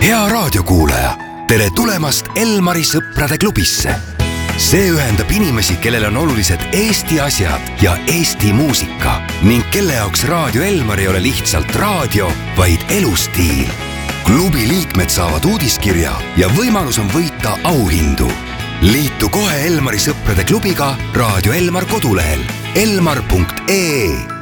hea raadiokuulaja, tere tulemast Elmari sõprade klubisse. See ühendab inimesi, kellel on olulised Eesti asjad ja Eesti muusika ning kelle jaoks Raadio Elmar ei ole lihtsalt raadio, vaid elustiil. Klubi liikmed saavad uudiskirja ja võimalus on võita auhindu. Liitu kohe Elmari sõprade klubiga Raadio Elmar kodulehel elmar.ee.